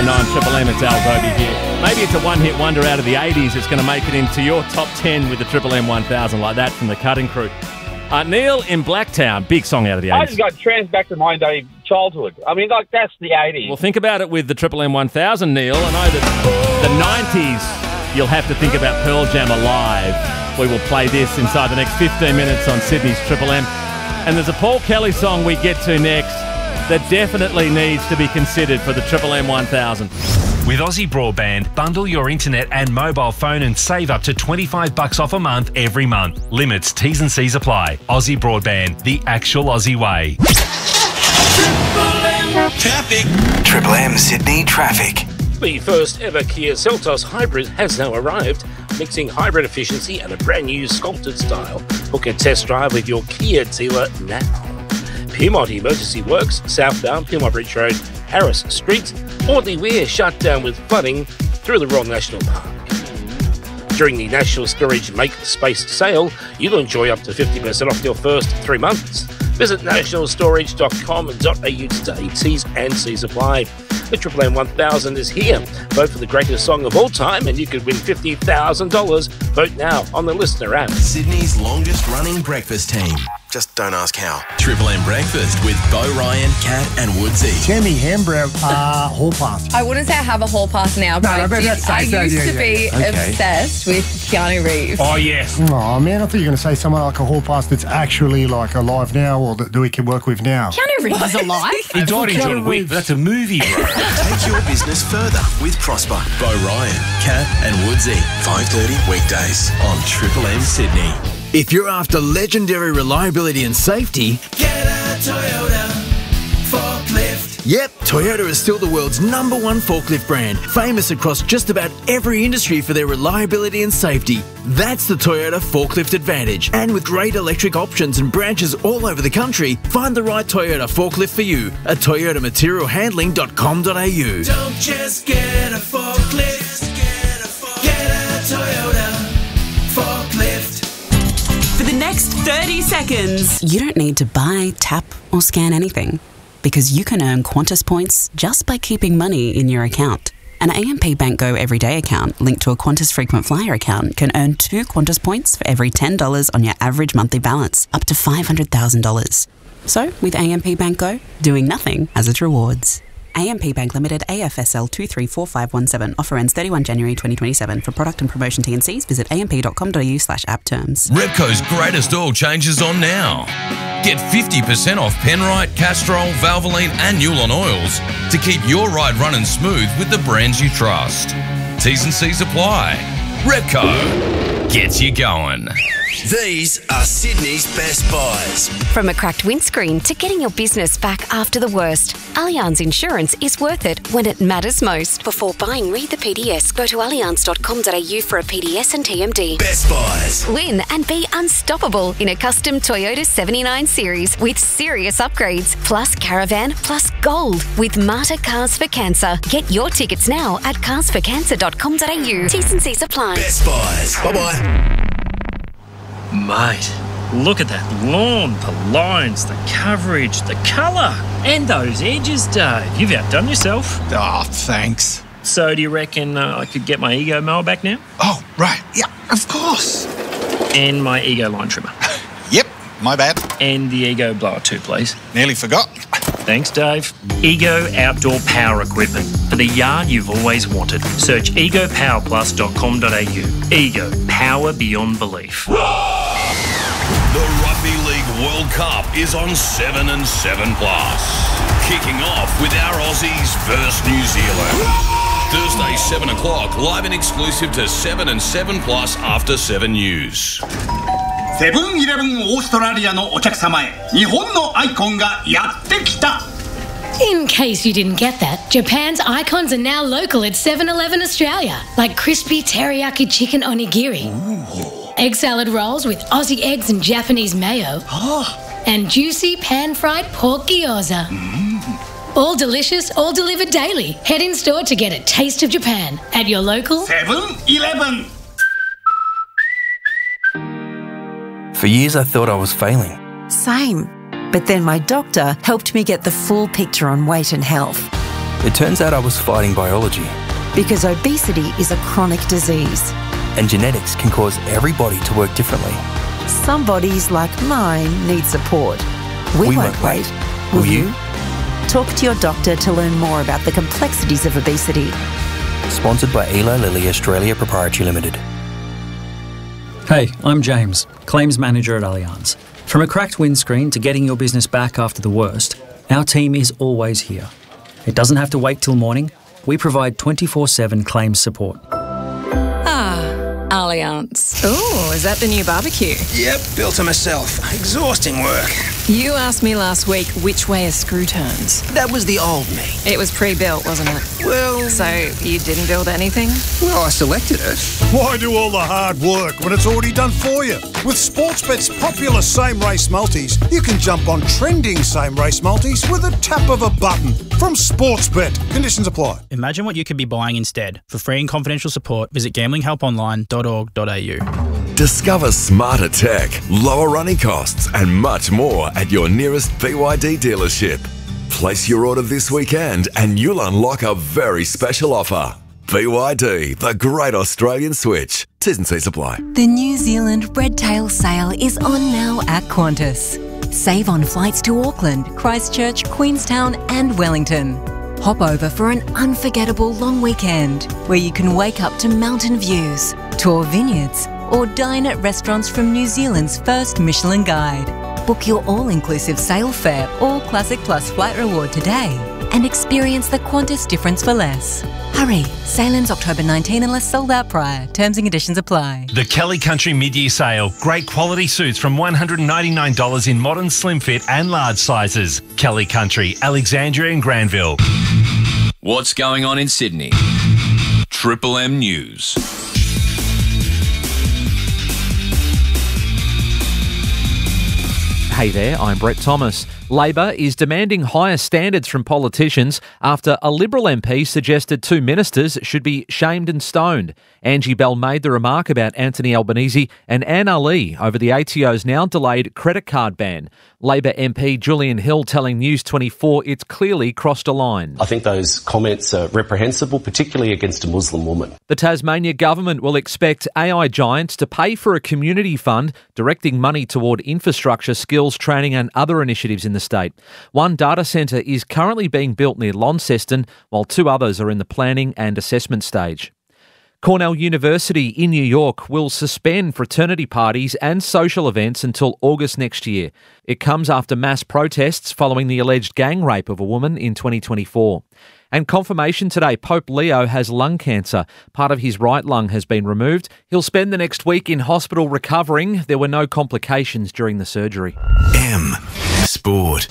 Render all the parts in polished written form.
94.9 Triple M, it's Al Gobi here. Maybe it's a one-hit wonder out of the 80s. It's going to make it into your top 10 with the Triple M 1000 like that from the Cutting Crew. Neil in Blacktown, big song out of the 80s. I just got back to my day childhood. I mean, like, that's the 80s. Well, think about it with the Triple M 1000, Neil. I know that the 90s, you'll have to think about Pearl Jam Alive. We will play this inside the next 15 minutes on Sydney's Triple M. And there's a Paul Kelly song we get to next that definitely needs to be considered for the Triple M 1000. With Aussie Broadband, bundle your internet and mobile phone and save up to $25 off a month every month. Limits, T's and C's apply. Aussie Broadband, the actual Aussie way. Traffic. Triple M Sydney traffic. The first ever Kia Seltos Hybrid has now arrived, mixing hybrid efficiency and a brand new sculpted style. Book a test drive with your Kia dealer now. Pyrmont Emergency Works, southbound Pyrmont Bridge Road, Harris Street. Audley Weir shut down with flooding through the Royal National Park. During the National Storage Make Space sale, you'll enjoy up to 50% off your first 3 months. Visit nationalstorage.com.au today. T's and C's apply. The Triple M 1000 is here. Vote for the greatest song of all time and you could win $50,000. Vote now on the Listener app. Sydney's longest running breakfast team. Just don't ask how. Triple M Breakfast with Bo Ryan, Kat and Woodsy. Tammy Hambrow, hall pass. I wouldn't say I have a hall pass now, but I used to be obsessed with Keanu Reeves. Oh, yeah. Oh, man, I thought you were going to say someone like a hall pass that's actually like alive now or that we can work with now. Keanu Reeves is alive? He died in John Wick, but that's a movie, bro. Take your business further with Prosper. Bo Ryan, Kat and Woodsy. 5:30 weekdays on Triple M Sydney. If you're after legendary reliability and safety, Get a Toyota forklift. yep, Toyota is still the world's #1 forklift brand, famous across just about every industry for their reliability and safety. That's the Toyota Forklift Advantage. And with great electric options and branches all over the country, find the right Toyota forklift for you at toyotamaterialhandling.com.au. Don't just get a forklift. Get a Toyota forklift. For the next 30 seconds, you don't need to buy, tap, or scan anything because you can earn Qantas points just by keeping money in your account. An AMP Bank Go Everyday account linked to a Qantas Frequent Flyer account can earn 2 Qantas points for every $10 on your average monthly balance, up to $500,000. So, with AMP Bank Go, doing nothing has its rewards. AMP Bank Limited, AFSL 234517. Offer ends 31 January 2027. For product and promotion T&Cs, visit amp.com.au/app terms. Repco's greatest oil changes on now. Get 50% off Penrite, Castrol, Valvoline and Newlon oils to keep your ride running smooth with the brands you trust. T's and C's apply. Repco gets you going. These are Sydney's best buys. From a cracked windscreen to getting your business back after the worst, Allianz Insurance is worth it when it matters most. Before buying, read the PDS. Go to allianz.com.au for a PDS and TMD. Best buys. Win and be unstoppable in a custom Toyota 79 Series with serious upgrades, plus caravan, plus gold with Marta Cars for Cancer. Get your tickets now at carsforcancer.com.au. T's and C's apply. Best buys. Bye-bye. Mate, look at that lawn, the lines, the coverage, the colour, and those edges, Dave. You've outdone yourself. Oh, thanks. So do you reckon I could get my Ego mower back now? Oh, right. Yeah, of course. And my Ego line trimmer. Yep, my bad. And the Ego blower too, please. Nearly forgot. Thanks, Dave. Ego Outdoor Power Equipment for the yard you've always wanted. Search egopowerplus.com.au. Ego, power beyond belief. The Rugby League World Cup is on 7 and 7 Plus. Kicking off with our Aussies versus New Zealand. Thursday, 7 o'clock, live and exclusive to 7 and 7 Plus after 7 News. セブンイレブンオーストラリアのお客様へ日本のアイコンがやってきた In case you didn't get that, Japan's icons are now local at 7-Eleven Australia, like crispy teriyaki chicken onigiri, egg salad rolls with Aussie eggs and Japanese mayo, and juicy pan-fried pork gyoza. All delicious, all delivered daily. Head in store to get a taste of Japan at your local 7-Eleven. For years I thought I was failing. Same. But then my doctor helped me get the full picture on weight and health. It turns out I was fighting biology. Because obesity is a chronic disease. And genetics can cause every body to work differently. Some bodies, like mine, need support. We won't wait. Will you? Talk to your doctor to learn more about the complexities of obesity. Sponsored by Eli Lilly Australia Proprietary Limited. Hey, I'm James, Claims Manager at Allianz. From a cracked windscreen to getting your business back after the worst, our team is always here. It doesn't have to wait till morning. We provide 24/7 claims support. Allianz. Ooh, is that the new barbecue? Yep, built it myself. Exhausting work. You asked me last week which way a screw turns. That was the old me. It was pre-built, wasn't it? Well... So, you didn't build anything? Well, I selected it. Why do all the hard work when it's already done for you? With Sportsbet's popular same-race multis, you can jump on trending same-race multis with a tap of a button. From Sportsbet. Conditions apply. Imagine what you could be buying instead. For free and confidential support, visit gamblinghelponline.org.au. Discover smarter tech, lower running costs, and much more at your nearest BYD dealership. Place your order this weekend and you'll unlock a very special offer. BYD, the great Australian switch. T's and C's apply. The New Zealand Redtail sale is on now at Qantas. Save on flights to Auckland, Christchurch, Queenstown and Wellington. Hop over for an unforgettable long weekend where you can wake up to mountain views, tour vineyards or dine at restaurants from New Zealand's first Michelin Guide. Book your all-inclusive sail fare or Classic Plus flight reward today and experience the Qantas difference for less. Hurry, sail ends October 19 unless sold out prior. Terms and conditions apply. The Kelly Country mid-year sale. Great quality suits from $199 in modern slim fit and large sizes. Kelly Country, Alexandria and Granville. What's going on in Sydney? Triple M News. Hey there, I'm Brett Thomas. Labor is demanding higher standards from politicians after a Liberal MP suggested two ministers should be shamed and stoned. Angie Bell made the remark about Anthony Albanese and Anne Ali over the ATO's now delayed credit card ban. Labor MP Julian Hill telling News 24 it's clearly crossed a line. I think those comments are reprehensible, particularly against a Muslim woman. The Tasmania government will expect AI giants to pay for a community fund directing money toward infrastructure, skills training and other initiatives in the state. One data centre is currently being built near Launceston, while two others are in the planning and assessment stage. Cornell University in New York will suspend fraternity parties and social events until August next year. It comes after mass protests following the alleged gang rape of a woman in 2024. And confirmation today, Pope Leo has lung cancer. Part of his right lung has been removed. He'll spend the next week in hospital recovering. There were no complications during the surgery. M Sport.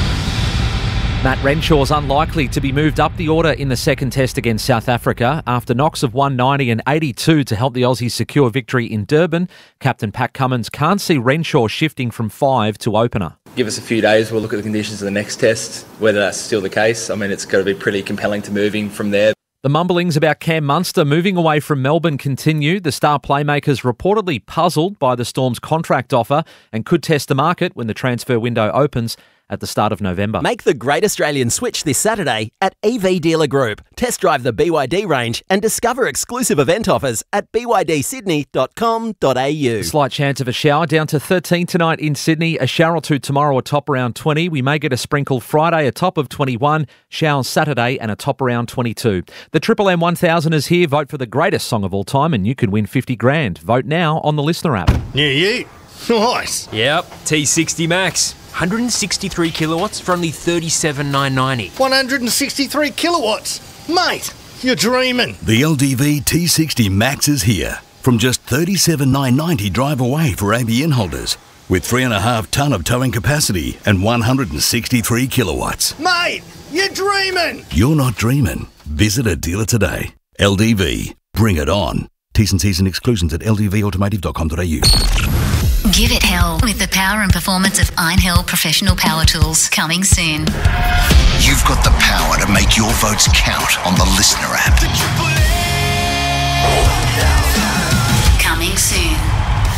Matt Renshaw's unlikely to be moved up the order in the second test against South Africa after knocks of 190 and 82 to help the Aussies secure victory in Durban. Captain Pat Cummins can't see Renshaw shifting from 5 to opener. Give us a few days, we'll look at the conditions of the next test, whether that's still the case. I mean, it's got to be pretty compelling to move him from there. The mumblings about Cam Munster moving away from Melbourne continue. The star playmaker's reportedly puzzled by the Storm's contract offer and could test the market when the transfer window opens at the start of November. Make the Great Australian Switch this Saturday at EV Dealer Group. Test drive the BYD range and discover exclusive event offers at bydsydney.com.au. Slight chance of a shower, down to 13 tonight in Sydney. A shower or two tomorrow, a top around 20. We may get a sprinkle Friday, a top of 21. Showers Saturday and a top around 22. The Triple M 1000 is here. Vote for the greatest song of all time and you can win 50 grand. Vote now on the Listener app. New Year. Nice. Yep, T60 Max. 163 kilowatts for only $37,990. 163 kilowatts? Mate, you're dreaming. The LDV T60 Max is here. From just $37,990 drive away for ABN holders. With 3.5 tonne of towing capacity and 163 kilowatts. Mate, you're dreaming. You're not dreaming. Visit a dealer today. LDV. Bring it on. T's and C's and exclusions at ldvautomotive.com.au. Give it hell with the power and performance of Einhell Professional Power Tools, coming soon. You've got the power to make your votes count on the Listener app. Coming soon.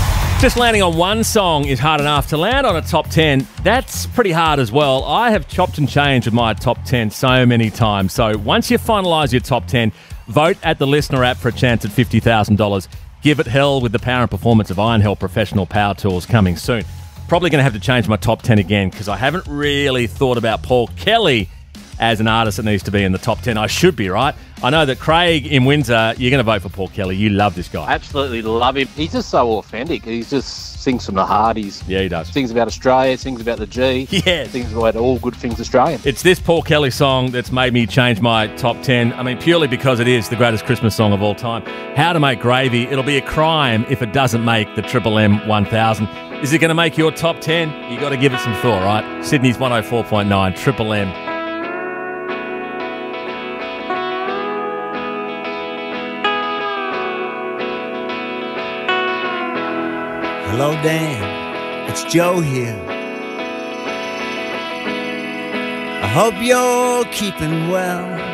Just landing on one song is hard enough. To land on a top 10, that's pretty hard as well. I have chopped and changed with my top 10 so many times. So once you finalise your top 10, vote at the Listener app for a chance at $50,000. Give it hell with the power and performance of Iron Hell Professional Power Tools coming soon. Probably going to have to change my top 10 again because I haven't really thought about Paul Kelly as an artist that needs to be in the top 10. I should be, right? I know that Craig in Windsor, you're going to vote for Paul Kelly. You love this guy. Absolutely love him. He's just so authentic. He just sings from the heart. He does. Sings about Australia, sings about the G. Yeah. Sings about all good things Australian. It's this Paul Kelly song that's made me change my top 10. I mean, purely because it is the greatest Christmas song of all time. How to Make Gravy. It'll be a crime if it doesn't make the Triple M 1000. Is it going to make your top 10? You got to give it some thought, right? Sydney's 104.9, Triple M. Hello, Dan. It's Joe here. I hope you're keeping well.